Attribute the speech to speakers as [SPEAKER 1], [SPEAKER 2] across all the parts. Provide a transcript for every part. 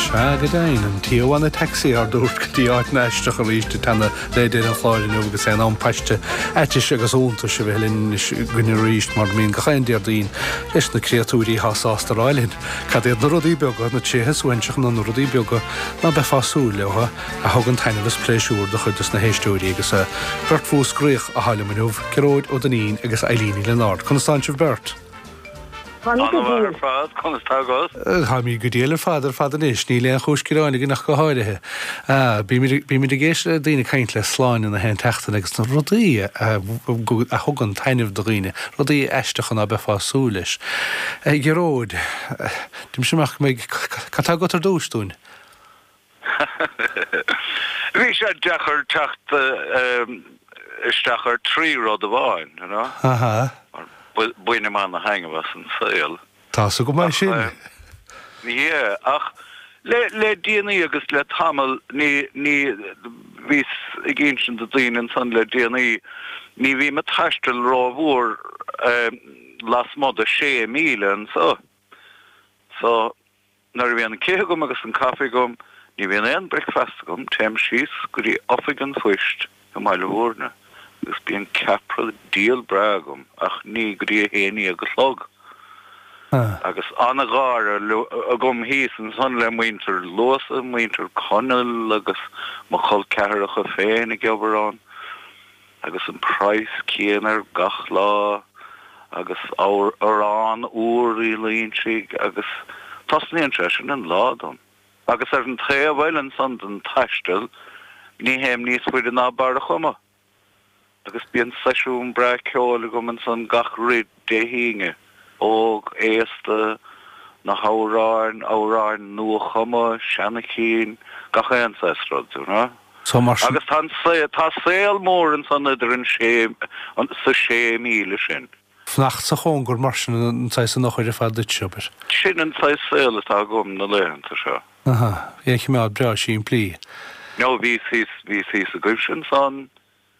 [SPEAKER 1] Shagadain and Tijuana taxi ar dúirt go dtí áit neisteach a ríiste tanna léidir an chláirin agus é an paiste eitis agus únta se bhélinn gunne ríist mar mín go chaindiar dín leis na creatúí hásásta ráilinn. Cad iad na rudí beaga na títhes uinteach na rudí beaga na befású leha a thugann tainehs pléisiúr de chuidas na héisteúí agus a Bert Fúsgríoch a hálamanúh Geróid ó Danín agus Eilíní Leonard. Constantin Bert. Ha mí go déal fadar is ní le chúsciráinnig nach go háirithe. Bí mi géis daoine caint le sláin in na hen teachtain agus na rudaí a thugann tainmh do riine, rudaí eisteach an a befású leis. Geróid, dim semach mé catá go ar dúsún.
[SPEAKER 2] Bhí sé dechar techt isteachar trí rud a bháin,
[SPEAKER 1] Aha.
[SPEAKER 2] Buine man na hangwas an saoil.
[SPEAKER 1] Tá so go mai sin.
[SPEAKER 2] Ie, ach le DNA agus le tamil ní vís I ginsin de dín san le DNA ní bhí me taistil rá bhór las mod a 6,000 an so nar bhí an céthe gom agus an cafe gom ní bhí an breakfast gom téim síos go dtí offigan fuist go mai le bhórna. Gus bí an capra díal bragum ach ní go dtí héanaí agus log. Agus anna gáir a gom híos an san le muinter losa, muinter conal agus mo chol cearach a féin I geobarán. Agus an price céanar gach lá agus arán úr I líntrig agus tasní an tresin an ládom. Agus an tré bhil an san an taistil ní héim níos fuid an ábar a chuma. Agus bí an seisiún bra ceála go man san gach rid déhíinge óg éasta na háráin nua chuma seanachín gach ancestral agus tá saoil mór an san idir an sa 6,000 sin.
[SPEAKER 1] Fnacht sa chóngur mar sin an sais an nachir a fad ditseobar.
[SPEAKER 2] Sin an sais saoil atá gom na léanta seo.
[SPEAKER 1] Aha, éich me ad bra sin plí.
[SPEAKER 2] No, ví sí a gubsin san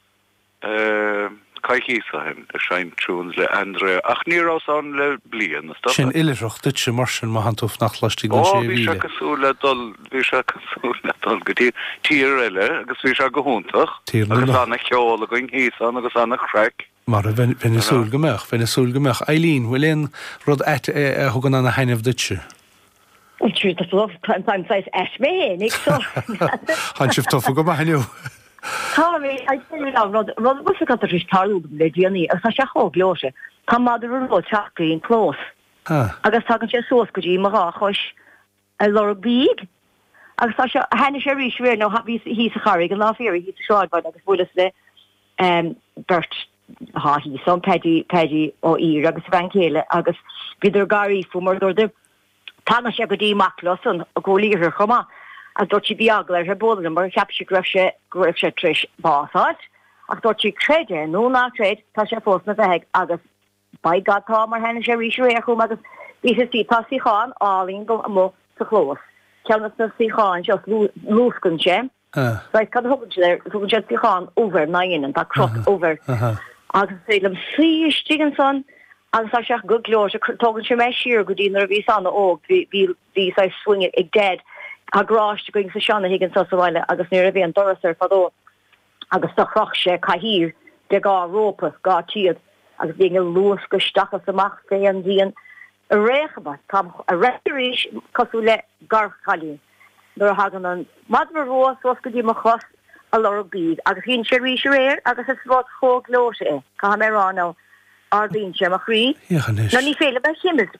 [SPEAKER 2] caiichísa hen a sein trúns le Andrea ach nírás an le blian.
[SPEAKER 1] Sin ileireach ditse mar sin má hanúh nachlastí gan sé
[SPEAKER 2] bhí se cosúla dul go tír eile agus bhí se go húntaach agus anna cheála goin hísan agus anna chreic.
[SPEAKER 1] Mar a bhenisúl gomach. Eilín, bhfuil rud thugan anna hainmh ditse.
[SPEAKER 3] Well, true, that's a lot of times I me, Nick, so...
[SPEAKER 1] Han sif tofu go mahaniu.
[SPEAKER 3] Tommy, I tell you now, Rod was a got the restart le Diani, as I shall gloshe. Come mother road chakri in close. I guess talking to sauce could you marachosh a lor big. I guess I Hanish a reach where no happy he's a harrig and laugh here, he's a short but I guess will say Bert he's some Peggy or ear, I guess Vankele, I guess Vidor Gary for murder the Tána sé go dtí maclas an a ggólíhir chuma a dúirt sí beag leis a bólan mar ceap sí greibh sé tris básáid ach dúirt sí creide nó ná creid tá sé fósna bheith agus baigátá mar hena sé ríisiú é chum agus bhí sé sí tá síáin álín go mó sa chlós. Ceannas na síáin seos lúscan sé. Right, cad thugann sé síáin over 9 an tá croch over. Agus félum síistígan son agus a seach go glóir tógann sé me siar go dtínar a bhí sanna óg bhí sa swing ag dead aráist going sa seanna higann sa bhile agus nuair a bhí an dorasar fadó agus tá chroch sé caihír de gá rópas gá tíad agus bhí an luas go stachas amach fé an díon a réchaba tam a rééis cosú le garchalín nuair hagan an madmar rós was go dtí mar chos a lor bíd agus hín sé rí réir agus is bhd chó glóise é cá mé rán Ardín sé a chrí. Na ní féle bei chimmel